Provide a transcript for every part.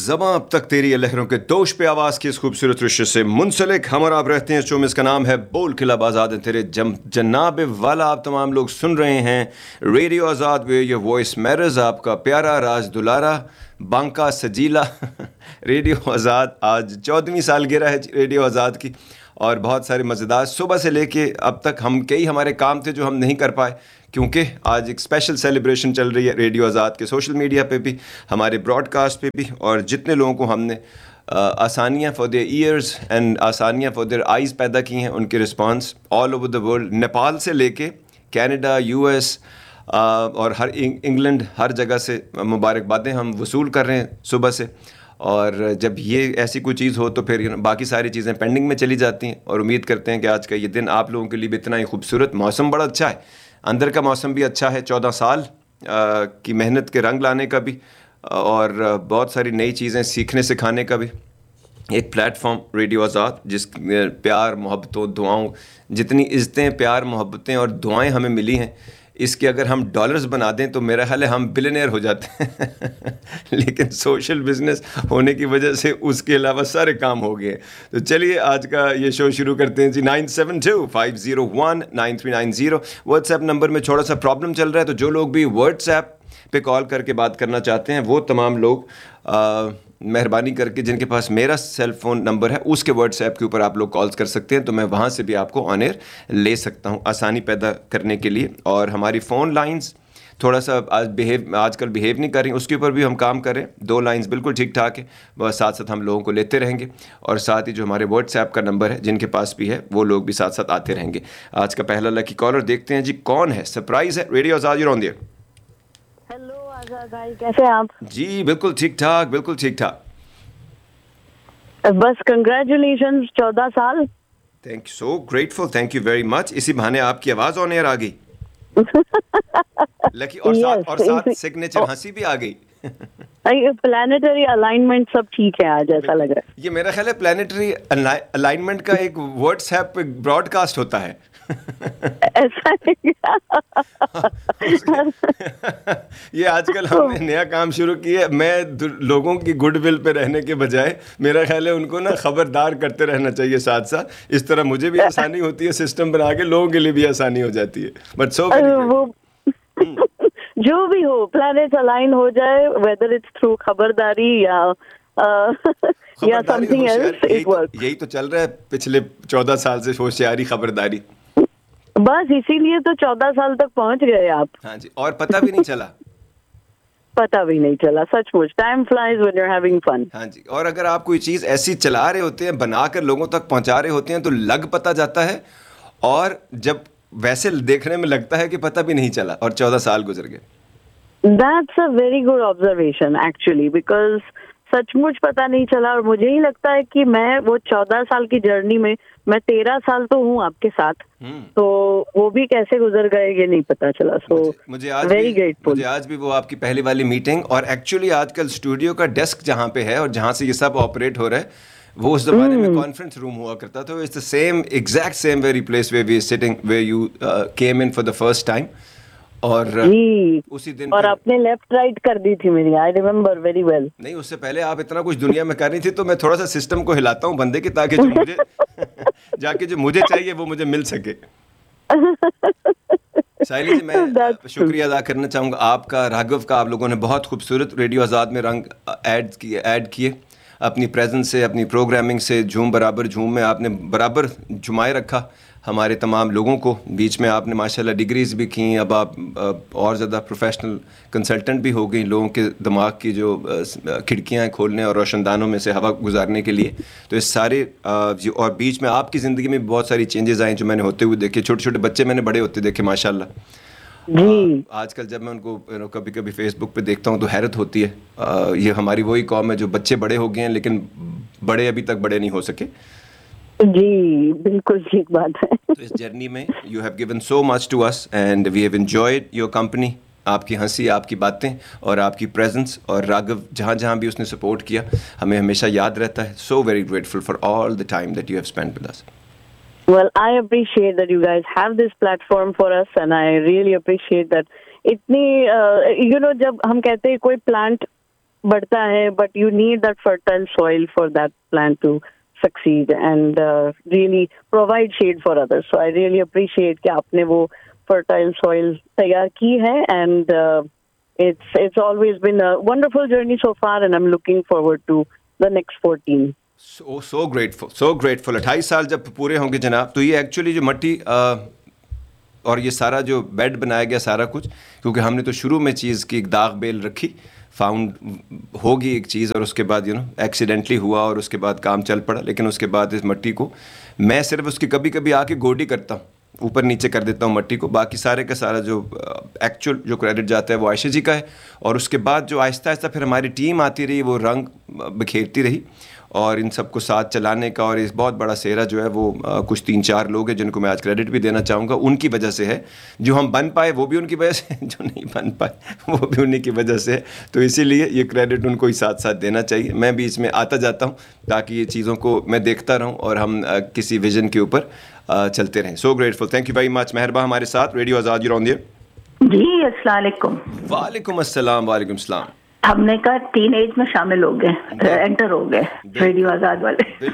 ज़बां अब तक तेरी लहरों के दोष पे आवाज़ की इस खूबसूरत रिश्ते से मुंसलिक हम और आप रहते हैं। शो में इसका नाम है बोल खिला आज़ाद है तेरे जनाब वाला। आप तमाम लोग सुन रहे हैं radio Azad way your voice matters. आपका प्यारा राज दुलारा बांका सजीला रेडियो आज़ाद आज 14वीं सालगिरह है रेडियो आज़ाद की, और बहुत सारे मज़ेदार सुबह से लेके अब तक कई हमारे काम थे जो हम नहीं कर पाए, क्योंकि आज एक स्पेशल सेलिब्रेशन चल रही है रेडियो आज़ाद के सोशल मीडिया पे भी, हमारे ब्रॉडकास्ट पे भी, और जितने लोगों को हमने आसानियाँ for their years and आसानियाँ for their eyes पैदा की हैं, उनके response all over the world, Nepal से लेके कनाडा, यूएस और हर इंग्लैंड, हर जगह से मुबारकबादें हम वसूल कर रहे हैं सुबह से। और जब ये ऐसी कोई चीज़ हो तो फिर बाकी सारी चीज़ें पेंडिंग में चली जाती हैं, और उम्मीद करते हैं कि आज का ये दिन आप लोगों के लिए भी इतना ही खूबसूरत। मौसम बड़ा अच्छा है, अंदर का मौसम भी अच्छा है, 14 साल की मेहनत के रंग लाने का भी, और बहुत सारी नई चीज़ें सीखने सिखाने का भी एक प्लेटफॉर्म रेडियो आज़ाद, जिस प्यार मोहब्बतों दुआओं, जितनी इज़्ज़तें प्यार मोहब्बतें और दुआएं हमें मिली हैं, इसके अगर हम डॉलर्स बना दें तो मेरा ख्याल है हम बिलियनेयर हो जाते हैं लेकिन सोशल बिजनेस होने की वजह से उसके अलावा सारे काम हो गए। तो चलिए आज का ये शो शुरू करते हैं जी। 9725019390 व्हाट्सएप नंबर में थोड़ा सा प्रॉब्लम चल रहा है, तो जो लोग भी व्हाट्सएप पे कॉल करके बात करना चाहते हैं वो तमाम लोग मेहरबानी करके, जिनके पास मेरा सेल फ़ोन नंबर है उसके व्हाट्सएप के ऊपर आप लोग कॉल्स कर सकते हैं, तो मैं वहाँ से भी आपको ऑन एयर ले सकता हूँ आसानी पैदा करने के लिए। और हमारी फ़ोन लाइंस थोड़ा सा आजकल बिहेव नहीं कर रही, उसके ऊपर भी हम काम करें। 2 लाइंस बिल्कुल ठीक ठाक है, बस साथ साथ हम लोगों को लेते रहेंगे, और साथ ही जो हमारे व्हाट्सएप का नंबर है जिनके पास भी है वो लोग भी साथ साथ आते रहेंगे। आज का पहला लकी कॉलर देखते हैं जी कौन है, सरप्राइज़ है। Radio Azad on the air. भाई कैसे हैं आप? जी बिल्कुल ठीक ठाक, बिल्कुल ठीक ठाक। बस कंग्रेचुलेशंस 14 साल। Thank you, so grateful, thank you very much. इसी बहाने आपकी आवाज ऑन एयर आ गई लकी, और साथ सिग्नेचर हंसी भी आ गई प्लानिटरी अलाइनमेंट सब ठीक है आज, ऐसा लग रहा है। ये मेरा ख्याल है प्लानिटरी अलाइनमेंट का एक व्हाट्सएप ब्रॉडकास्ट होता है ऐसा ये आजकल हमने नया काम शुरू किया। मैं लोगों की गुडविल पे रहने के बजाय मेरा ख्याल है उनको ना खबरदार करते रहना चाहिए साथ साथ। इस तरह मुझे भी आसानी होती है, सिस्टम बना के लोगों के लिए भी आसानी हो जाती है। बट सो जो भी हो, प्लैनेट अलाइन हो जाए, वेदर इट्स थ्रू खबरदारी या समथिंग एल्स, इट वर्क्स। यही तो चल रहा है पिछले 14 साल से, होशियारी खबरदारी। बस इसीलिए तो 14 साल तक पहुंच गए आप। हाँ जी, और पता भी नहीं चला पता भी नहीं चला, सचमुच। Time flies when you are having fun. हाँ जी, और अगर आप कोई चीज़ ऐसी चला रहे होते हैं, बनाकर लोगों तक पहुंचा रहे होते हैं, तो लग पता जाता है, और जब वैसे देखने में लगता है कि पता भी नहीं चला और 14 साल गुजर गए। That's a very good observation actually, because सचमुच पता नहीं चला। और मुझे ही लगता है कि मैं वो 14 साल की जर्नी में मैं 13 साल तो हूँ आपके साथ, तो वो भी कैसे गुजर गए ये नहीं पता चला। सो मुझे आज वेरी ग्रेटफुल। मुझे आज भी वो आपकी पहली वाली मीटिंग, और एक्चुअली आजकल स्टूडियो का डेस्क जहाँ पे है और जहाँ से ये सब ऑपरेट हो रहा है, वो उस ज़माने में कॉन्फ्रेंस रूम हुआ करता था। It's the same exact same very place way we sitting way you came in for the first time. और उसी दिन, और आपने लेफ्ट राइट कर दी थी मेरी, आई रिमेम्बर वेरी वेल। नहीं, उससे पहले आप इतना कुछ दुनिया में कर रही थी, तो मैं थोड़ा सा सिस्टम को हिलाता हूँ बंदे की, ताकि जो मुझे जाके जो मुझे चाहिए वो मुझे मिल सके। साइली जी, मैं शुक्रिया अदा करना चाहूँगा आपका, राघव का। आप लोगों ने बहुत खूबसूरत रेडियो आज़ाद में रंग ऐड किए अपनी प्रेजेंस से, अपनी प्रोग्रामिंग से। झूम बराबर झूम में आपने बराबर झुमाए रखा हमारे तमाम लोगों को। बीच में आपने माशाल्लाह डिग्रीज़ भी की, अब आप और ज़्यादा प्रोफेशनल कंसल्टेंट भी हो गई लोगों के दिमाग की जो खिड़कियाँ खोलने और रोशनदानों में से हवा गुजारने के लिए। तो इस सारे और बीच में आपकी ज़िंदगी में बहुत सारी चेंजेस आए जो मैंने होते हुए देखे। छोटे छोटे बच्चे मैंने बड़े होते देखे माशाल्लाह जी। आजकल जब मैं उनको कभी कभी फेसबुक पे देखता हूँ तो हैरत होती है। ये हमारी वही कौम है जो बच्चे बड़े हो गए हैं लेकिन बड़े अभी तक बड़े नहीं हो सके। जी बिल्कुल ठीक बात है। तो इस जर्नी में you have given so much to us and we have enjoyed your company. आपकी हंसी, आपकी बातें और आपकी प्रेजेंस, और राघव जहाँ जहाँ भी उसने सपोर्ट किया हमें हमेशा याद रहता है। So very grateful for all the time that you have spent with us. Well, I appreciate that you guys have this platform for us, and I really appreciate that. इतनी जब हम कहते हैं कोई प्लांट बढ़ता है, but you need that fertile soil for that plant to succeed and really provide shade for others. So I really appreciate कि आपने वो fertile soil तैयार की है, and it's always been a wonderful journey so far, and I'm looking forward to the next 14. So grateful, so grateful. 28 साल जब पूरे होंगे जनाब, तो ये एक्चुअली जो मट्टी और ये सारा जो बेड बनाया गया सारा कुछ, क्योंकि हमने तो शुरू में चीज़ की एक दाग बेल रखी, फाउंड होगी एक चीज़, और उसके बाद एक्सीडेंटली हुआ और उसके बाद काम चल पड़ा. लेकिन उसके बाद इस मट्टी को मैं सिर्फ उसकी कभी कभी आके गोडी करता हूँ, ऊपर नीचे कर देता हूँ मट्टी को. बाकी सारे का सारा जो एक्चुअल जो क्रेडिट जाता है वो आयशा जी का है. और उसके बाद जो आहिस्ता आहिस्ता फिर हमारी टीम आती रही, वो रंग बिखेरती रही, और इन सबको साथ चलाने का. और इस बहुत बड़ा सेहरा जो है वो कुछ 3-4 लोग हैं जिनको मैं आज क्रेडिट भी देना चाहूँगा. उनकी वजह से है. जो हम बन पाए वो भी उनकी वजह से, जो नहीं बन पाए वो भी उन्हीं की वजह से है. तो इसीलिए ये क्रेडिट उनको ही साथ साथ देना चाहिए. मैं भी इसमें आता जाता हूँ ताकि ये चीज़ों को मैं देखता रहूँ और हम किसी विजन के ऊपर चलते रहें. So grateful, thank you very much. मेहरबान हमारे साथ radio Azad, you're on the air. जी अस्सलाम वालेकुम. वालेकुम अस्सलाम. वालेकुम सलाम. हमने कहा टीन एज में शामिल हो गए, एंटर हो गए रेडियो आज़ाद वाले.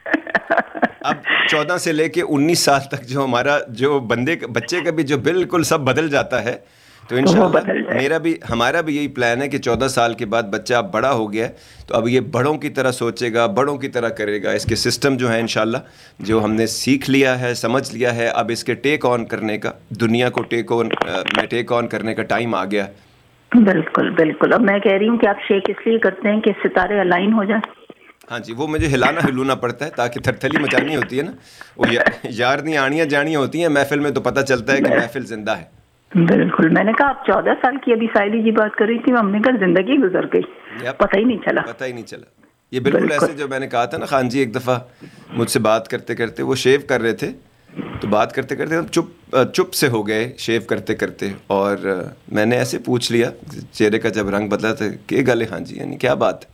अब 14 से लेके 19 साल तक जो हमारा जो बच्चे का भी जो बिल्कुल सब बदल जाता है. तो इंशाल्लाह हमारा भी यही प्लान है कि 14 साल के बाद बच्चा अब बड़ा हो गया है, तो अब ये बड़ों की तरह सोचेगा, बड़ों की तरह करेगा. इसके सिस्टम जो है इंशाल्लाह जो हमने सीख लिया है, समझ लिया है, अब इसके टेक ऑन करने का, दुनिया को टेक ऑन करने का टाइम आ गया. बिल्कुल बिल्कुल. अब मैं कह रही हूँ कि आप शेक इसलिए करते हैं कि सितारे अलाइन हो जाए. हाँ जी, वो मुझे हिलूना पड़ता है ताकि थरथली मचानी होती है ना, वो यारनी आनियाँ जानियाँ होती हैं महफिल में, तो पता चलता है कि महफिल जिंदा है. बिल्कुल. मैंने कहा आप 14 साल की अभी साइली जी बात कर रही थी, हमने कहा जिंदगी गुजर गई, पता ही नहीं चला. ये बिल्कुल ऐसे जो मैंने कहा था ना, खान जी एक दफ़ा मुझसे बात करते करते वो शेव कर रहे थे, तो बात करते करते हम चुप से हो गए शेव करते करते. और मैंने ऐसे पूछ लिया, चेहरे का जब रंग बदला था, कि गले हाँ जी, यानी क्या बात है.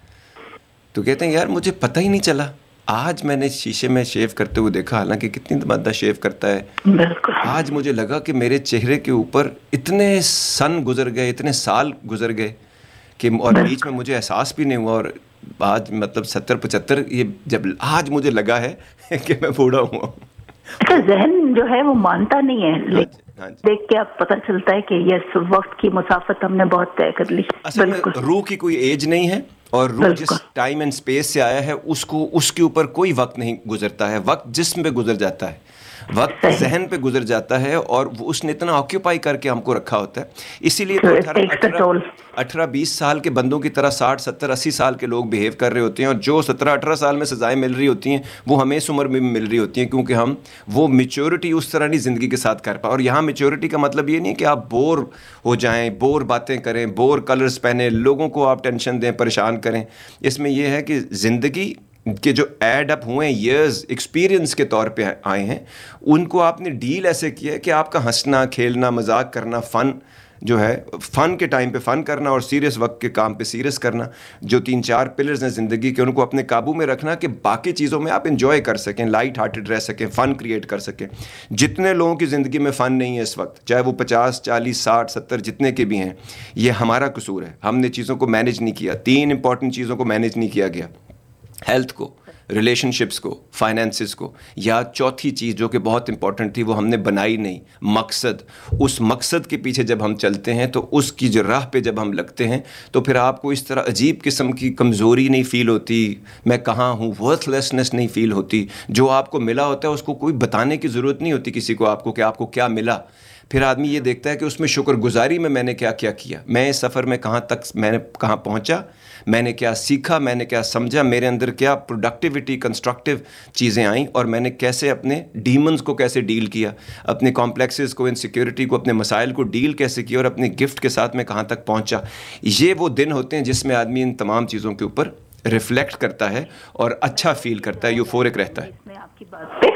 तो कहते हैं यार मुझे पता ही नहीं चला, आज मैंने शीशे में शेव करते हुए देखा, हालांकि कितनी मद्दा शेव करता है. आज मुझे लगा कि मेरे चेहरे के ऊपर इतने सन गुजर गए, इतने साल गुजर गए कि, और बीच में मुझे एहसास भी नहीं हुआ. और आज मतलब 70-75 ये जब आज मुझे लगा है कि मैं बूढ़ा हुआ. तो जहन जो है वो मानता नहीं है, देख के आप पता चलता है कि ये वक्त की मुसाफत हमने बहुत तय कर ली. असल में रूह की कोई एज नहीं है, और रूह जिस टाइम एंड स्पेस से आया है उसके ऊपर कोई वक्त नहीं गुजरता है. वक्त जिस्म पे गुजर जाता है, वक्त जहन पे गुजर जाता है, और वो उसने इतना ऑक्यूपाई करके हमको रखा होता है. इसीलिए तो 18-20 साल के बंदों की तरह 60-70-80 साल के लोग बिहेव कर रहे होते हैं, और जो 17-18 साल में सजाएं मिल रही होती हैं वो हमें इस उम्र में भी मिल रही होती हैं, क्योंकि हम वो मैच्योरिटी उस तरह नहीं ज़िंदगी के साथ कर पाए. और यहाँ मैच्योरिटी का मतलब ये नहीं कि आप बोर हो जाएं, बोर बातें करें, बोर कलर्स पहने, लोगों को आप टेंशन दें, परेशान करें. इसमें यह है कि ज़िंदगी के जो ऐड अप हुए ईयर्स एक्सपीरियंस के तौर पे आए हैं, उनको आपने डील ऐसे किया है कि आपका हंसना, खेलना, मजाक करना, फ़न जो है, फ़न के टाइम पे फ़न करना और सीरियस वक्त के काम पे सीरियस करना, जो 3-4 पिलर्स हैं ज़िंदगी के, उनको अपने काबू में रखना कि बाकी चीज़ों में आप इंजॉय कर सकें, लाइट हार्टेड रह सकें, फ़न क्रिएट कर सकें. जितने लोगों की ज़िंदगी में फ़न नहीं है इस वक्त, चाहे वो 50, 40, 60, 70 जितने के भी हैं, ये हमारा कसूर है. हमने चीज़ों को मैनेज नहीं किया. 3 इंपॉर्टेंट चीज़ों को मैनेज नहीं किया गया, हेल्थ को, रिलेशनशिप्स को, फाइनेंसिस को, या चौथी चीज़ जो कि बहुत इंपॉर्टेंट थी वो हमने बनाई नहीं, मकसद. उस मकसद के पीछे जब हम चलते हैं, तो उसकी जो राह पे जब हम लगते हैं, तो फिर आपको इस तरह अजीब किस्म की कमज़ोरी नहीं फ़ील होती, मैं कहाँ हूँ, वर्थलेसनेस नहीं फ़ील होती. जो आपको मिला होता है उसको कोई बताने की ज़रूरत नहीं होती किसी को आपको कि आपको क्या मिला. फिर आदमी ये देखता है कि उसमें शुक्रगुजारी में मैंने क्या क्या किया, मैं इस सफ़र में मैंने कहाँ पहुँचा, मैंने क्या सीखा, मैंने क्या समझा, मेरे अंदर क्या प्रोडक्टिविटी, कंस्ट्रक्टिव चीज़ें आईं, और मैंने कैसे अपने डीमंस को कैसे डील किया, अपने कॉम्प्लेक्सेस को, इनसिक्योरिटी को, अपने मसाइल को डील कैसे किया, और अपने गिफ्ट के साथ मैं कहाँ तक पहुँचा. ये वो दिन होते हैं जिसमें आदमी इन तमाम चीज़ों के ऊपर रिफ्लेक्ट करता है और अच्छा फील करता है, यूफोरिक रहता है. इसमें आपकी बात पे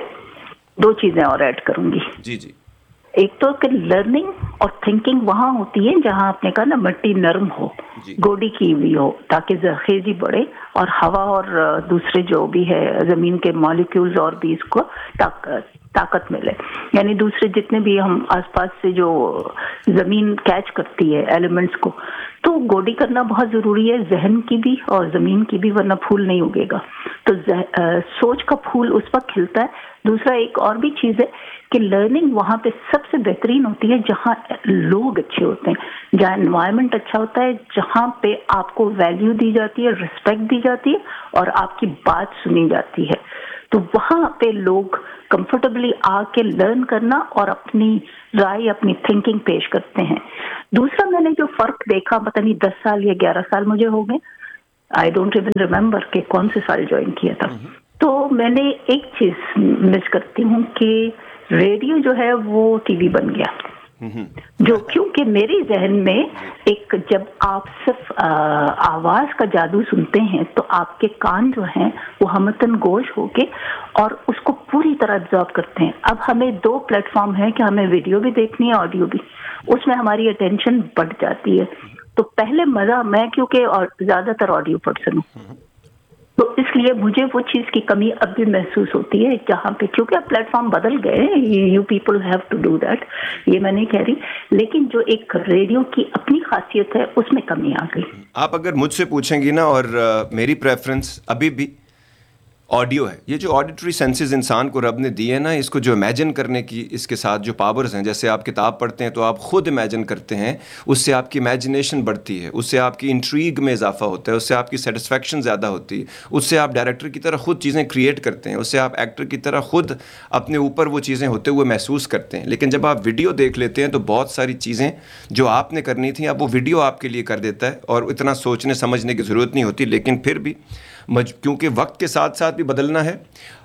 2 चीज़ें और ऐड करूँगी. जी जी. एक तो कि लर्निंग और थिंकिंग वहाँ होती है जहाँ आपने कहा ना मिट्टी नरम हो, गोडी की हुई हो, ताकि जरखेजी बढ़े और हवा और दूसरे जो भी है ज़मीन के मॉलिक्यूल्स और भी इसको ताकत मिले, यानी दूसरे जितने भी हम आसपास से जो जमीन कैच करती है एलिमेंट्स को, तो गोडी करना बहुत जरूरी है, जहन की भी और जमीन की भी, वरना फूल नहीं उगेगा। तो सोच का फूल उस वक्त खिलता है। दूसरा एक और भी चीज है कि लर्निंग वहाँ पे सबसे बेहतरीन होती है जहाँ लोग अच्छे होते हैं, जहाँ एनवायरनमेंट अच्छा होता है, जहाँ पे आपको वैल्यू दी जाती है, रिस्पेक्ट दी जाती है और आपकी बात सुनी जाती है। तो वहाँ पे लोग कंफर्टेबली आके लर्न करना और अपनी राय, अपनी थिंकिंग पेश करते हैं। दूसरा मैंने जो फर्क देखा, पता नहीं 10 साल या 11 साल मुझे हो गए, आई डोंट इवन रिमेम्बर कि कौन से साल ज्वाइन किया था, तो मैंने एक चीज मिस करती हूँ कि रेडियो जो है वो टीवी बन गया, जो क्योंकि मेरे जहन में एक, जब आप सिर्फ आवाज का जादू सुनते हैं तो आपके कान जो हैं वो हमतन गोश होके और उसको पूरी तरह ऑब्जर्व करते हैं। अब हमें 2 प्लेटफॉर्म है कि हमें वीडियो भी देखनी है, ऑडियो भी, उसमें हमारी अटेंशन बढ़ जाती है। तो पहले मजा, मैं क्योंकि और ज्यादातर ऑडियो पर्सन हूँ, तो इसलिए मुझे वो चीज की कमी अब भी महसूस होती है, जहाँ पे क्योंकि अब प्लेटफॉर्म बदल गए, you people have to do that, ये मैं नहीं कह रही, लेकिन जो एक रेडियो की अपनी खासियत है उसमें कमी आ गई। आप अगर मुझसे पूछेंगी ना, और मेरी प्रेफरेंस अभी भी ऑडियो है। ये जो ऑडिटरी सेंसेस इंसान को रब ने दिए हैं ना, इसको जो इमेजिन करने की इसके साथ जो पावर्स हैं, जैसे आप किताब पढ़ते हैं तो आप खुद इमेजिन करते हैं, उससे आपकी इमेजिनेशन बढ़ती है, उससे आपकी इंट्रीग में इजाफा होता है, उससे आपकी सेटिस्फेक्शन ज़्यादा होती है, उससे आप डायरेक्टर की तरह खुद चीज़ें क्रिएट करते हैं, उससे आप एक्टर की तरह खुद अपने ऊपर वो चीज़ें होते हुए महसूस करते हैं। लेकिन जब आप वीडियो देख लेते हैं तो बहुत सारी चीज़ें जो आपने करनी थी अब वो वीडियो आपके लिए कर देता है, और इतना सोचने समझने की ज़रूरत नहीं होती। लेकिन फिर भी क्योंकि वक्त के साथ साथ भी बदलना है,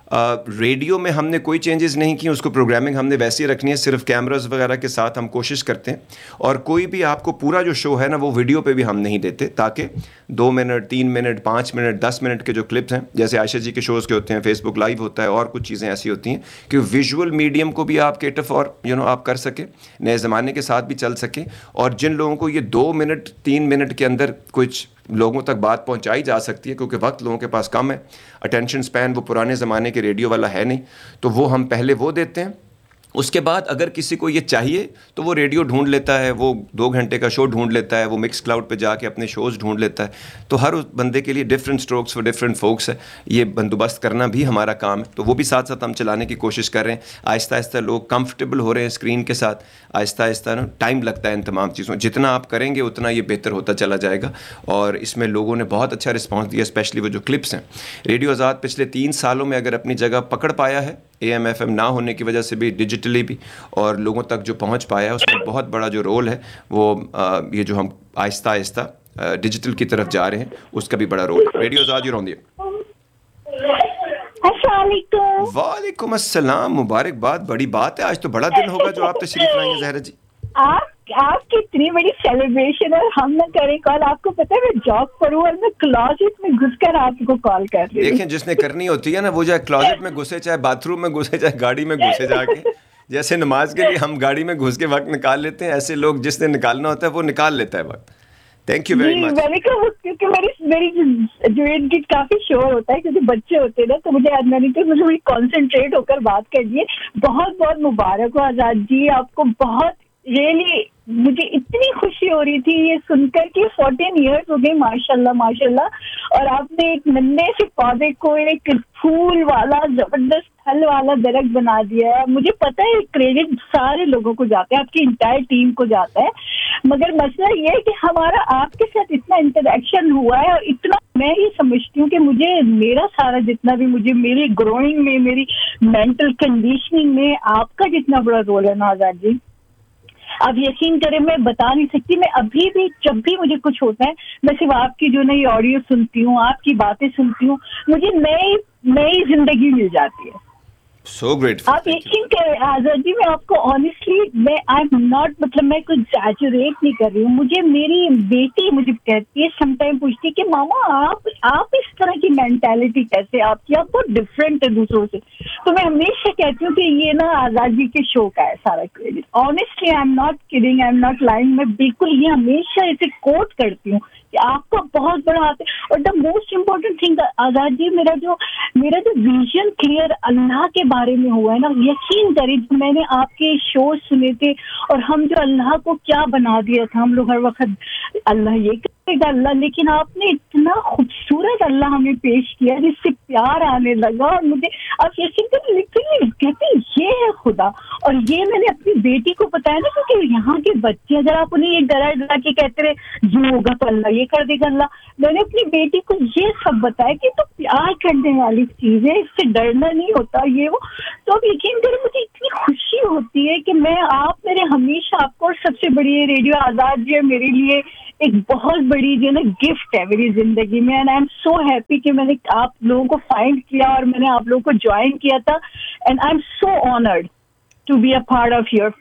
रेडियो में हमने कोई चेंजेस नहीं की, उसको प्रोग्रामिंग हमने वैसी रखनी है, सिर्फ कैमरास वगैरह के साथ हम कोशिश करते हैं। और कोई भी आपको पूरा जो शो है ना वो वीडियो पे भी हम नहीं देते, ताकि 2 मिनट 3 मिनट 5 मिनट 10 मिनट के जो क्लिप्स हैं, जैसे आयशा जी के शोज़ के होते हैं, फेसबुक लाइव होता है और कुछ चीज़ें ऐसी होती हैं कि विजुअल मीडियम को भी आप केटफ और आप कर सकें, नए ज़माने के साथ भी चल सकें। और जिन लोगों को ये 2 मिनट 3 मिनट के अंदर कुछ लोगों तक बात पहुंचाई जा सकती है, क्योंकि वक्त लोगों के पास कम है, अटेंशन स्पैन वो पुराने ज़माने के रेडियो वाला है नहीं, तो वो हम पहले वो देते हैं। उसके बाद अगर किसी को ये चाहिए तो वो रेडियो ढूंढ लेता है, वो 2 घंटे का शो ढूंढ लेता है, वो मिक्स क्लाउड पे जाके अपने शोज़ ढूंढ लेता है। तो हर उस बंदे के लिए different strokes for different focus है, ये बंदोबस्त करना भी हमारा काम है। तो वो भी साथ साथ हम चलाने की कोशिश कर रहे हैं। आहिस्ता आहिस्ता लोग कंफर्टेबल हो रहे हैं स्क्रीन के साथ, आहिस्ता आहिस्ता ना टाइम लगता है इन तमाम चीज़ों, जितना आप करेंगे उतना ये बेहतर होता चला जाएगा। और इसमें लोगों ने बहुत अच्छा रिस्पॉन्स दिया, स्पेशली वो जो क्लिप्स हैं। रेडियो आज़ाद पिछले 3 सालों में अगर अपनी जगह पकड़ पाया है, AM FM ना होने की वजह से भी, डिजिटली भी, और लोगों तक जो पहुंच पाया है, उसमें बहुत बड़ा जो रोल है वो ये जो हम आहिस्ता आहिस्ता डिजिटल की तरफ जा रहे हैं, उसका भी बड़ा रोल। रेडियो आज़ाद ही रौंदी। वालेकुम अस्सलाम, मुबारकबाद, बड़ी बात है, आज तो बड़ा दिन होगा जो आप तशरीफ लाएंगे ज़हरा जी। आपकी इतनी बड़ी सेलिब्रेशन है, हम ना करें कॉल। आपको पता है मैं जॉब पर हूँ और मैं क्लोजेट में घुसकर आपको कॉल कर रही हूँ। देखें, जिसने करनी होती है ना वो चाहे क्लोजेट में घुसे, चाहे बाथरूम में घुसे, चाहे गाड़ी में घुसे जाके, जैसे नमाज के लिए हम गाड़ी में घुस के वक्त निकाल लेते हैं, ऐसे लोग जिसने निकालना होता है वो निकाल लेता है वक्त। Thank you very much. क्योंकि मेरी जो इनकी काफी शोर होता है, क्योंकि बच्चे होते हैं ना, तो मुझे मुझे कॉन्सेंट्रेट होकर बात करनी है। बहुत बहुत मुबारक हो आजाद जी, आपको बहुत रियली मुझे इतनी खुशी हो रही थी ये सुनकर कि 14 इयर्स हो गए, माशाल्लाह माशाल्लाह। और आपने एक नन्हे से पौधे को एक फूल वाला जबरदस्त फल वाला दरख्त बना दिया है। मुझे पता है क्रेडिट सारे लोगों को जाता है, आपकी इंटायर टीम को जाता है, मगर मसला ये है कि हमारा आपके साथ इतना इंटरेक्शन हुआ है और इतना मैं ये समझती हूँ कि मुझे मेरा सारा जितना भी मुझे मेरी ग्रोइंग में, मेरी मेंटल कंडीशनिंग में आपका जितना बड़ा रोल है ना आजाद जी, आप यकीन करें मैं बता नहीं सकती। मैं अभी भी जब भी मुझे कुछ होता है, मैं सिर्फ आपकी जो नई ऑडियो सुनती हूँ, आपकी बातें सुनती हूँ, मुझे नई जिंदगी मिल जाती है। So grateful. आप यकीन करें आजाद जी, मैं आपको ऑनेस्टली आई एम नॉट, मतलब मैं कुछ एग्जैजरेट नहीं कर रही हूँ। मुझे मेरी बेटी मुझे कहती है, समटाइम पूछती है कि मामा आप इस तरह की मेंटालिटी कैसे आपकी, आप बहुत डिफरेंट है दूसरों से। तो मैं हमेशा कहती हूँ कि ये ना आजाद जी के शो का है सारा credit. Honestly I am not kidding, I am not lying. मैं बिल्कुल ये हमेशा इसे कोट करती हूँ कि आपका बहुत बड़ा हाथ है। और the most important important thing Azad ji, मेरा जो विजन क्लियर अल्लाह के बारे में हुआ है ना, यकीन करिए मैंने आपके शो सुने थे और हम जो अल्लाह को क्या बना दिया था, हम लोग हर वक्त अल्लाह ये करेगा अल्लाह, लेकिन आपने इतना खूबसूरत अल्लाह हमें पेश किया जिससे प्यार आने लगा। और मुझे आप यकीन करिए लिटरली कहते ये है खुदा। और ये मैंने अपनी बेटी को बताया ना, क्योंकि यहाँ के बच्चे अगर आप उन्हें ये डरा के कहते रहे जो होगा तो अल्लाह ये कर देगा अल्लाह, मैंने अपनी बेटी को ये सब बताया कि तो प्यार करने वाली चीज है, इससे डरना नहीं होता ये वो। तो अब यकीन करें मुझे इतनी खुशी होती है कि मैं आप मेरे हमेशा आपको, और सबसे बड़ी रेडियो आजाद जी मेरे लिए एक बहुत बड़ी जो ना गिफ्ट है मेरी जिंदगी में। And I am so happy कि मैंने आप लोगों को फाइंड किया और मैंने आप लोगों को ज्वाइन किया था। And I am so honoured to be a part of your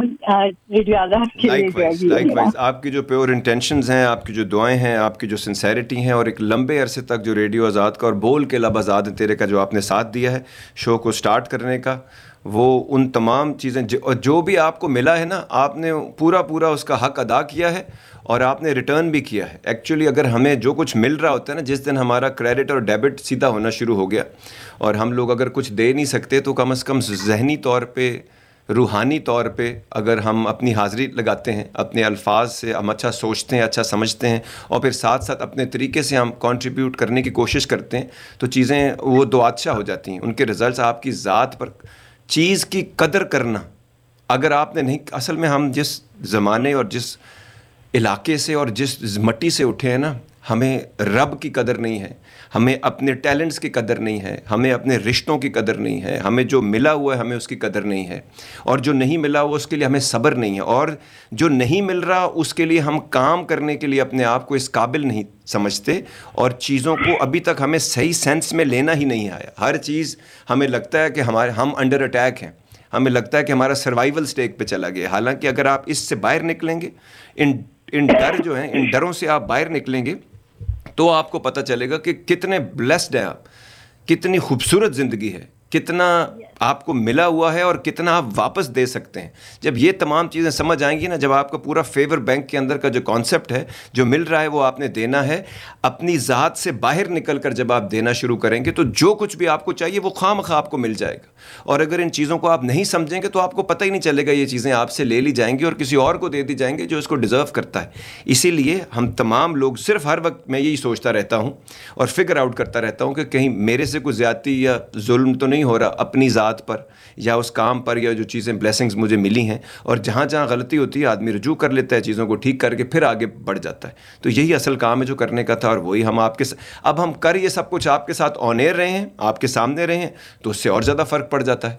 radio आजाद के लिए। Likewise, आपकी जो प्योर इंटेंशंस हैं, आपकी जो दुआएं हैं, आपकी जो सिंसेरिटी हैं, और एक लंबे अरसे तक जो रेडियो आज़ाद का और बोल के लब आज़ाद तेरे का जो आपने साथ दिया है शो को स्टार्ट करने का, वो उन तमाम चीज़ें जो भी आपको मिला है ना, आपने पूरा उसका हक अदा किया है और आपने रिटर्न भी किया है। एक्चुअली अगर हमें जो कुछ मिल रहा होता है ना, जिस दिन हमारा क्रेडिट और डेबिट सीधा होना शुरू हो गया और हम लोग अगर कुछ दे नहीं सकते तो कम से कम जहनी तौर पे, रूहानी तौर पे अगर हम अपनी हाज़िरी लगाते हैं, अपने अल्फाज से हम अच्छा सोचते हैं, अच्छा समझते हैं और फिर साथ साथ अपने तरीके से हम कंट्रीब्यूट करने की कोशिश करते हैं, तो चीज़ें वो दुआदशा हो जाती हैं। उनके रिज़ल्ट्स आपकी ज़ात पर, चीज़ की कदर करना अगर आपने नहीं, असल में हम जिस ज़माने और जिस इलाके से और जिस मट्टी से उठे हैं ना, हमें रब की कदर नहीं है, हमें अपने टैलेंट्स की कदर नहीं है, हमें अपने रिश्तों की कदर नहीं है, हमें जो मिला हुआ है हमें उसकी कदर नहीं है, और जो नहीं मिला हुआ उसके लिए हमें सब्र नहीं है, और जो नहीं मिल रहा उसके लिए हम काम करने के लिए अपने आप को इस काबिल नहीं समझते, और चीज़ों को अभी तक हमें सही सेंस में लेना ही नहीं आया। हर चीज़ हमें लगता है कि हम अंडर अटैक हैं, हमें लगता है कि हमारा सर्वाइवल स्टेज पे चला गया। हालांकि अगर आप इससे बाहर निकलेंगे, इन डर जो हैं, इन डरों से आप बाहर निकलेंगे तो आपको पता चलेगा कि कितने ब्लेस्ड हैं आप, कितनी खूबसूरत ज़िंदगी है, कितना आपको मिला हुआ है और कितना आप वापस दे सकते हैं। जब ये तमाम चीज़ें समझ आएंगी ना, जब आपका पूरा फेवर बैंक के अंदर का जो कॉन्सेप्ट है, जो मिल रहा है वो आपने देना है, अपनी ज़ात से बाहर निकल कर जब आप देना शुरू करेंगे तो जो कुछ भी आपको चाहिए वो खामखा आपको मिल जाएगा। और अगर इन चीज़ों को आप नहीं समझेंगे तो आपको पता ही नहीं चलेगा, ये चीज़ें आपसे ले ली जाएंगी और किसी और को दे दी जाएंगी जो इसको डिज़र्व करता है। इसीलिए हम तमाम लोग, सिर्फ हर वक्त मैं यही सोचता रहता हूँ और फिगर आउट करता रहता हूँ कि कहीं मेरे से कोई ज़्यादती या जुल्म तो नहीं हो रहा अपनी ज़ात पर या उस काम पर, या जो चीज़ें ब्लेसिंग्स मुझे मिली हैं। और जहाँ जहाँ गलती होती है आदमी रुजू कर लेता है, चीज़ों को ठीक करके फिर आगे बढ़ जाता है। तो यही असल काम है जो करने का था, और वही हम अब हम कर ये सब कुछ आपके साथ ऑन एयर रहे हैं, आपके सामने रहे हैं, तो उससे और ज़्यादा फ़र्क पड़ जाता है।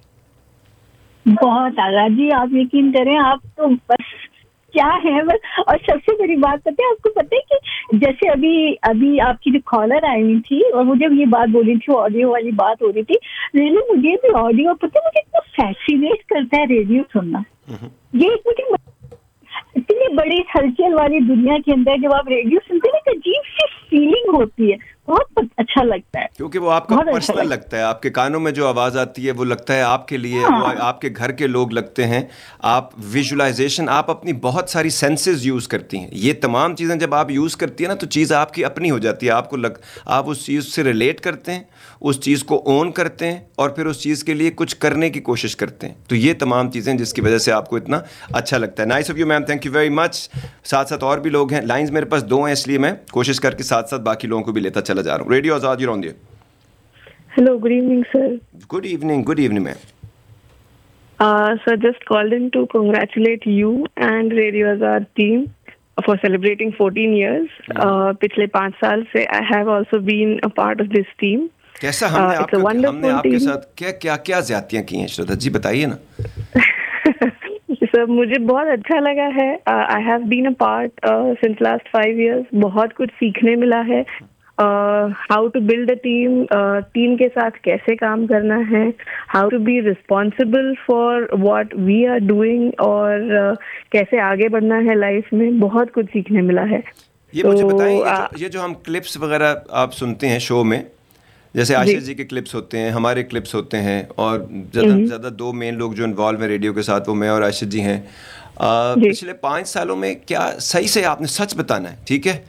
बहुत आगा जी, आप यकीन करें, आप तो बस क्या है बस। और सबसे बड़ी बात पता है आपको, पता है कि जैसे अभी आपकी जो कॉलर आई हुई थी और मुझे ये बात बोली थी, ऑडियो वाली बात हो रही थी, रियली मुझे भी ऑडियो पता है, मुझे इतना फैसिनेट करता है रेडियो सुनना। ये मुझे इतनी बड़ी हलचल वाली दुनिया के अंदर जब आप रेडियो सुनते हैं, एक अजीब सी फीलिंग होती है, बहुत अच्छा लगता है, क्योंकि वो आपका पर्सनल अच्छा लगता है। आपके कानों में जो आवाज़ आती है वो लगता है आपके लिए, वो आपके घर के लोग लगते हैं। आप विजुलाइजेशन, आप अपनी बहुत सारी सेंसेस यूज़ करती हैं। ये तमाम चीज़ें जब आप यूज़ करती हैं ना, तो चीज़ आपकी अपनी हो जाती है। आप उस चीज़ से रिलेट करते हैं, उस चीज़ को ओन करते हैं और फिर उस चीज़ के लिए कुछ करने की कोशिश करते हैं। तो ये तमाम चीज़ें जिसकी वजह से आपको इतना अच्छा लगता है। Nice of you ma'am, thank you very much. साथ साथ और भी लोग हैं, लाइंस मेरे पास 2 हैं, इसलिए मैं कोशिश करके साथ साथ बाकी लोगों को भी लेता चला जा रहा हूँ। Radio Azad, you're on there. Hello, good evening, sir. Good evening, ma'am. Sir, just called in to congratulate you and Radio Azad team for celebrating 14 years. पिछले 5 साल से I have also been a part of this team. कैसा हमने आपके साथ क्या ज़्यादतियाँ की हैं श्रद्धा जी, बताइए ना। सर, मुझे बहुत अच्छा लगा है। I have been a part since last 5 years. बहुत कुछ सीखने मिला है। How to build a team के साथ कैसे काम करना है, how to be responsible for what we are doing, और कैसे आगे बढ़ना है लाइफ में। बहुत कुछ सीखने मिला है। ये मुझे बताएं, ये जो हम क्लिप्स वगैरह आप सुनते हैं शो में, जैसे आशीष जी के क्लिप्स होते हैं, हमारे क्लिप्स होते हैं, और ज़्यादा 2 मेन लोग जो इन्वॉल्व हैं रेडियो के साथ, वो मैं और आशीष जी हैं। पिछले 5 सालों में क्या, सही से आपने सच बताना है, ठीक है,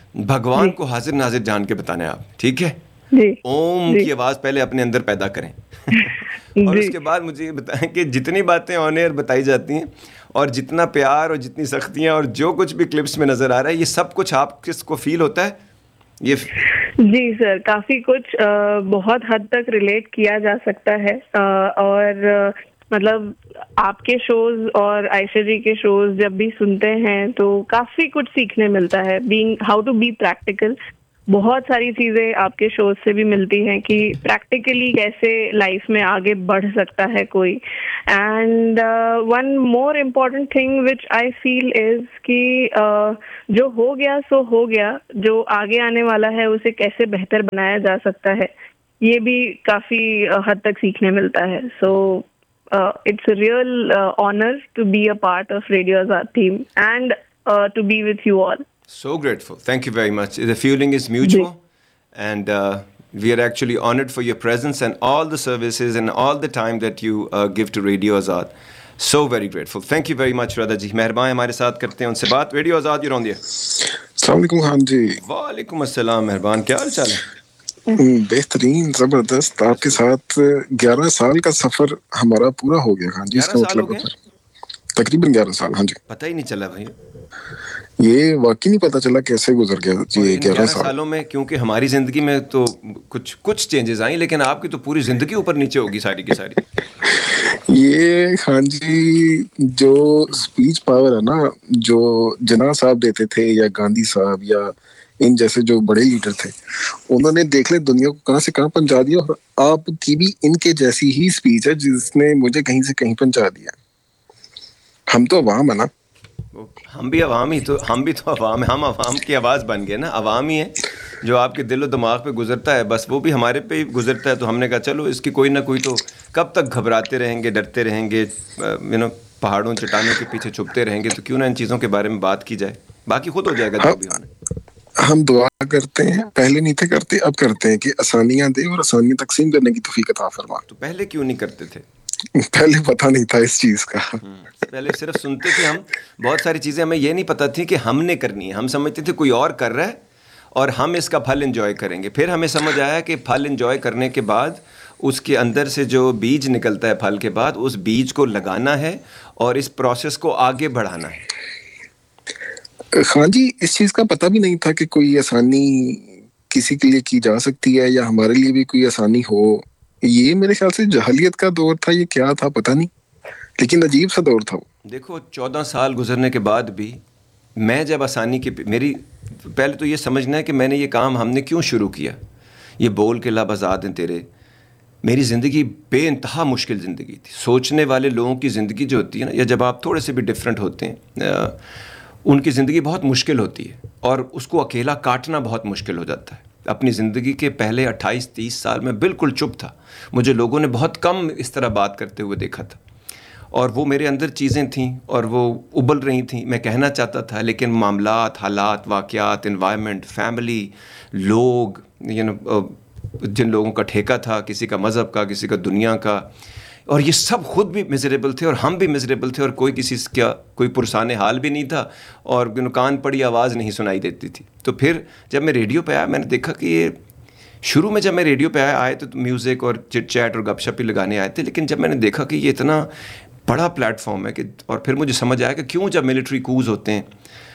بھگوان کو حاضر ناظر جان کے بتانا ہے آپ, ٹھیک ہے؟ اوم کی آواز پہلے اپنے اندر پیدا کریں اور اس کے بعد مجھے یہ بتائیں کہ جتنی باتیں آن ایئر بتائی جاتی ہیں اور جتنا پیار اور جتنی سختیاں اور جو کچھ بھی کلپس میں نظر آ رہا ہے, یہ سب کچھ آپ کس کو فیل ہوتا ہے؟ یہ جی سر, کافی کچھ بہت حد تک ریلیٹ کیا جا سکتا ہے, اور مطلب آپ کے شوز اور عائشہ جی کے شوز جب بھی سنتے ہیں تو کافی کچھ سیکھنے ملتا ہے. ہاؤ ٹو بی پریکٹیکل, بہت ساری چیزیں آپ کے شوز سے بھی ملتی ہیں کہ پریکٹیکلی کیسے لائف میں آگے بڑھ سکتا ہے کوئی. And one more important thing which آئی فیل از کہ جو ہو گیا سو ہو گیا, جو آگے آنے والا ہے اسے کیسے بہتر بنایا جا سکتا ہے, یہ بھی کافی حد تک سیکھنے ملتا ہے. سو it's a real honor to be a part of Radio Azad team and to be with you all. So grateful. Thank you very much. The feeling is mutual and we are actually honored for your presence and all the services and all the time that you give to Radio Azad. So very grateful. Thank you very much Radha ji. مہربان ہمارے ساتھ کرتے ہیں ان سے بات. Radio Azad, you're on the air. السلام علیکم. خان جی. وعلیکم السلام مہربان, کیا حال چال ہے؟ بہترین, زبردست. آپ کے ساتھ 11 سال کا سفر ہمارا پورا ہو گیا خان جی. اس کا مطلب تقریباً 11 سال. ہاں جی, پتہ ہی نہیں چلا بھائی, یہ واقعی نہیں پتا چلا کیسے گزر گیا جی 11 سالوں میں. کیونکہ ہماری زندگی میں تو کچھ چینجز آئیں, لیکن آپ کی تو پوری زندگی اوپر نیچے ہوگی ساری کی ساری. یہ خان جی جو اسپیچ پاور ہے نا, جو جناح صاحب دیتے تھے یا گاندھی صاحب یا ان جیسے جو بڑے لیڈر تھے, انہوں نے دیکھ لے دنیا کو کہاں سے کہاں پہنچا دیا. اور آپ کی بھی ان کے جیسی ہی اسپیچ ہے جس نے مجھے کہیں سے کہیں پہنچا دیا. ہم تو عوام ہے نا, ہم بھی عوام ہی تو, ہم بھی تو عوام ہیں, ہم عوام کی آواز بن گئے نا. عوام ہی ہے جو آپ کے دل و دماغ پہ گزرتا ہے, بس وہ بھی ہمارے پہ ہی گزرتا ہے. تو ہم نے کہا چلو اس کی کوئی نہ کوئی تو, کب تک گھبراتے رہیں گے, ڈرتے رہیں گے, پہاڑوں چٹانوں کے پیچھے چھپتے رہیں گے, تو کیوں نہ ان چیزوں کے بارے میں بات کی جائے, باقی خود ہو جائے گا جو بھی ہونا. ہم دعا کرتے ہیں, پہلے نہیں تھے کرتے, اب کرتے ہیں کہ آسانیاں دے اور آسانیاں تقسیم کرنے کی توفیق عطا فرما. تو پہلے کیوں نہیں کرتے تھے؟ پہلے پتہ نہیں تھا اس چیز کا. پہلے صرف سنتے تھے ہم, بہت ساری چیزیں ہمیں یہ نہیں پتہ تھی کہ ہم نے کرنی ہے. ہم سمجھتے تھے کوئی اور کر رہا ہے اور ہم اس کا پھل انجوائے کریں گے. پھر ہمیں سمجھ آیا کہ پھل انجوائے کرنے کے بعد اس کے اندر سے جو بیج نکلتا ہے پھل کے بعد, اس بیج کو لگانا ہے اور اس پروسیس کو آگے بڑھانا ہے. خان جی اس چیز کا پتہ بھی نہیں تھا کہ کوئی آسانی کسی کے لیے کی جا سکتی ہے یا ہمارے لیے بھی کوئی آسانی ہو. یہ میرے خیال سے جہلیت کا دور تھا, یہ کیا تھا پتہ نہیں, لیکن عجیب سا دور تھا وہ. دیکھو 14 سال گزرنے کے بعد بھی میں جب آسانی کی, میری پہلے تو یہ سمجھنا ہے کہ میں نے یہ کام ہم نے کیوں شروع کیا. یہ بول کے لب آزاد ہیں تیرے, میری زندگی بے انتہا مشکل زندگی تھی. سوچنے والے لوگوں کی زندگی جو ہوتی ہے نا, یا جب آپ تھوڑے سے بھی ڈفرینٹ ہوتے ہیں, ان کی زندگی بہت مشکل ہوتی ہے اور اس کو اکیلا کاٹنا بہت مشکل ہو جاتا ہے. اپنی زندگی کے پہلے 28-30 سال میں بالکل چپ تھا. مجھے لوگوں نے بہت کم اس طرح بات کرتے ہوئے دیکھا تھا, اور وہ میرے اندر چیزیں تھیں اور وہ ابل رہی تھیں. میں کہنا چاہتا تھا لیکن معاملات, حالات, واقعات, انوائرمنٹ, فیملی, لوگ, جن لوگوں کا ٹھیکہ تھا, کسی کا مذہب کا, کسی کا دنیا کا, اور یہ سب خود بھی مزریبل تھے اور ہم بھی مزریبل تھے, اور کوئی کسی کا کوئی پرسان حال بھی نہیں تھا, اور کان پڑی آواز نہیں سنائی دیتی تھی. تو پھر جب میں ریڈیو پہ آیا, میں نے دیکھا کہ یہ شروع میں جب میں ریڈیو پہ آئے تو میوزک اور چٹ چیٹ اور گپ شپ ہی لگانے آئے تھے. لیکن جب میں نے دیکھا کہ یہ اتنا بڑا پلیٹ فارم ہے کہ, اور پھر مجھے سمجھ آیا کہ کیوں جب ملٹری کوز ہوتے ہیں,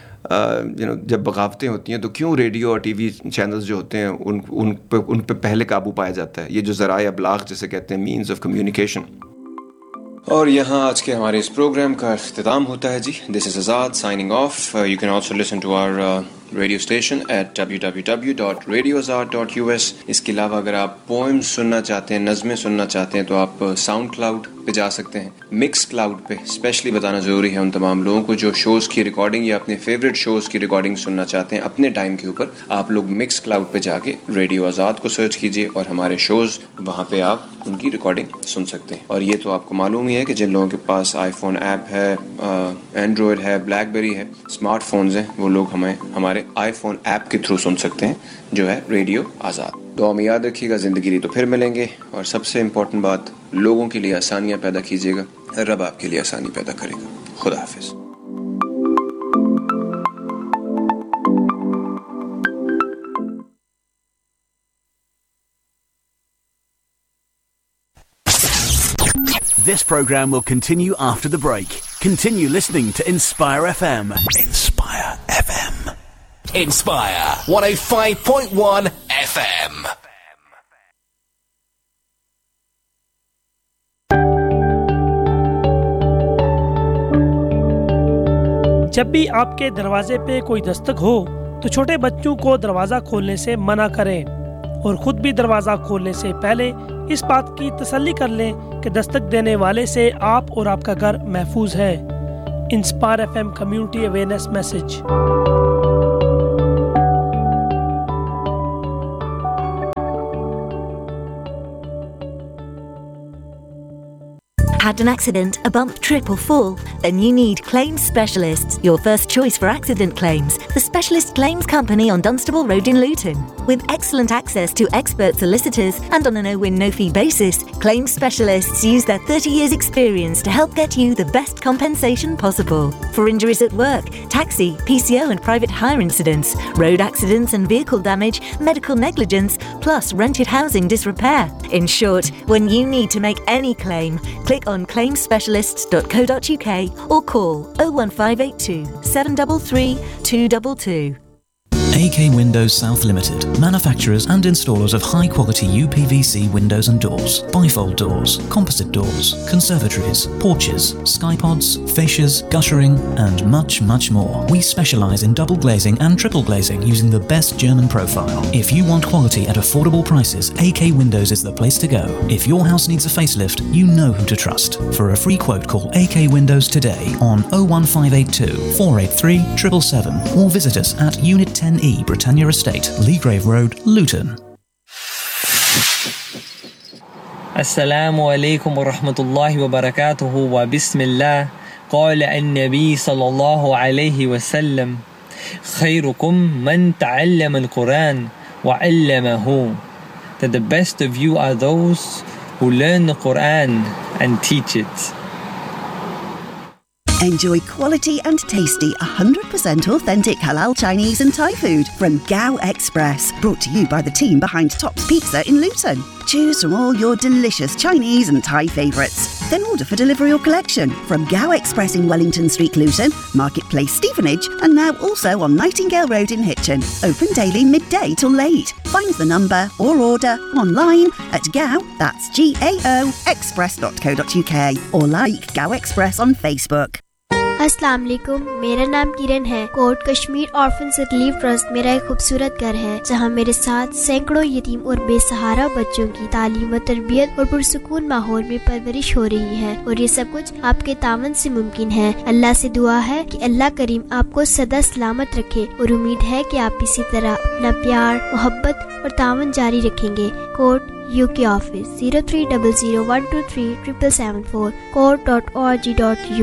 جب بغاوتیں ہوتی ہیں, تو کیوں ریڈیو اور ٹی وی چینلز جو ہوتے ہیں ان پہ پہلے قابو پایا جاتا ہے. یہ جو ذرائع ابلاغ جسے کہتے ہیں, مینز آف کمیونیکیشن. اور یہاں آج کے ہمارے اس پروگرام کا اختتام ہوتا ہے جی. دس از آزاد signing off. You can also listen to our radio station at www.radioazad.us. اس کے علاوہ اگر آپ پوئمز سننا چاہتے ہیں, نظمیں سننا چاہتے ہیں, تو آپ ساؤنڈ کلاؤڈ پہ جا سکتے ہیں. مکس کلاؤڈ پہ اسپیشلی بتانا ضروری ہے ان تمام لوگوں کو جو شوز کی ریکارڈنگ یا اپنے فیوریٹ شوز کی ریکارڈنگ سننا چاہتے ہیں اپنے ٹائم کے اوپر. آپ لوگ مکس کلاؤڈ پہ جا کے ریڈیو آزاد کو سرچ کیجیے اور ہمارے شوز وہاں پہ آپ ان کی ریکارڈنگ سن سکتے ہیں. اور یہ تو آپ کو معلوم ہی ہے کہ جن لوگوں کے پاس آئی فون ایپ ہے, اینڈرائڈ ہے, بلیک بیری ہے, اسمارٹ فونز ہیں, وہ لوگ ہمیں ہمارے آئی فون ایپ کے تھرو سن سکتے ہیں جو ہے ریڈیو آزاد. دعا میں یاد رکھیے گا, زندگی لی تو پھر ملیں گے. اور سب سے امپورٹنٹ بات, لوگوں کے لیے آسانیاں پیدا کیجیے گا, رب آپ کے لیے آسانی پیدا کرے گا. خدا حافظ. This programme will continue after the break. Continue listening to Inspire FM. Inspire FM. Inspire 105.1 FM. जब भी आपके दरवाजे पे कोई दस्तक हो तो छोटे बच्चों को दरवाज़ा खोलने से मना करें और ख़ुद भी दरवाज़ा खोलने से पहले इस बात की तसल्ली कर लें कि दस्तक देने वाले से आप और आपका घर महफूज है। Inspire FM community awareness message. Had an accident, a bump, trip or fall? Then you need Claims Specialists, your first choice for accident claims. The Specialist Claims Company on Dunstable Road in Luton. With excellent access to expert solicitors and on a no-win, no-fee basis, Claims Specialists use their 30 years experience to help get you the best compensation possible. For injuries at work, taxi, PCO and private hire incidents, road accidents and vehicle damage, medical negligence, plus rented housing disrepair. In short, when you need to make any claim, click on claimspecialists.co.uk or call 01582 733 222. AK Windows South Limited, manufacturers and installers of high-quality UPVC windows and doors, bifold doors, composite doors, conservatories, porches, skypods, fascias, guttering, and much, much more. We specialise in double glazing and triple glazing using the best German profile. If you want quality at affordable prices, AK Windows is the place to go. If your house needs a facelift, you know who to trust. For a free quote, call AK Windows today on 01582 483 777 or visit us at Unit 10E Britannia Estate, Leagrave Road, Luton. Assalamu alaikum wa rahmatullahi wa barakatuhu wa bismillah. Qala an-nabi sallallahu alayhi wa sallam, khayrukum man ta'allama al-Quran wa 'allamahu. That the best of you are those who learn the Quran and teach it. Enjoy quality and tasty 100% authentic halal Chinese and Thai food from Gao Express. Brought to you by the team behind Tops Pizza in Luton. Choose from all your delicious Chinese and Thai favourites. Then order for delivery or collection from Gao Express in Wellington Street, Luton, Marketplace, Stevenage, and now also on Nightingale Road in Hitchin. Open daily midday till late. Find the number or order online at Gao, that's GAO, express.co.uk, or like Gao Express on Facebook. अस्सलाम वालेकुम, मेरा नाम किरण है। Coat Kashmir orphans relief trust मेरा एक खूबसूरत घर है जहां मेरे साथ सैकड़ों यतीम और बेसहारा बच्चों की तालीम व तरबियत और पुरसुकून माहौल में परवरिश हो रही है और ये सब कुछ आपके तावन से मुमकिन है। अल्लाह से दुआ है कि अल्लाह करीम आपको सदा सलामत रखे और उम्मीद है कि आप इसी तरह अपना प्यार, मोहब्बत और तावन जारी रखेंगे। Coat UK office 0300123774 court.org.uk